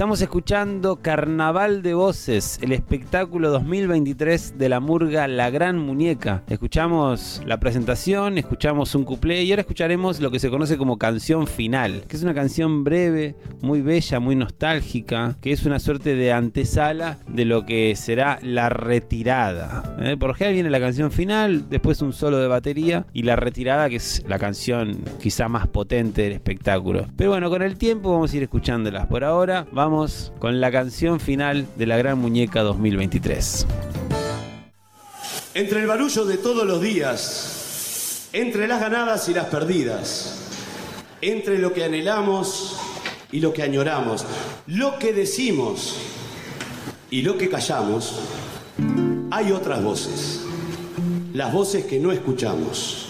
Estamos escuchando Carnaval de Voces, el espectáculo 2023 de la murga La Gran Muñeca. Escuchamos la presentación, escuchamos un cuplé y ahora escucharemos lo que se conoce como canción final, que es una canción breve, muy bella, muy nostálgica, que es una suerte de antesala de lo que será la retirada. Por lo general viene la canción final, después un solo de batería y la retirada, que es la canción quizá más potente del espectáculo. Pero bueno, con el tiempo vamos a ir escuchándolas. Por ahora vamos con la canción final de La Gran Muñeca 2023. Entre el barullo de todos los días, entre las ganadas y las perdidas, entre lo que anhelamos y lo que añoramos, lo que decimos y lo que callamos, hay otras voces, las voces que no escuchamos.